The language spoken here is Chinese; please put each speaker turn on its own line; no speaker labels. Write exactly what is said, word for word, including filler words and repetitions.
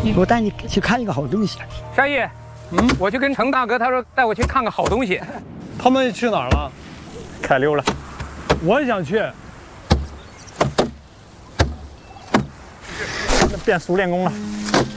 我带你去看一个好东西。
山爷，嗯，我去跟程大哥，他说带我去看个好东西。
他们去哪儿了？
开溜了。
我也想去。
变熟练工了。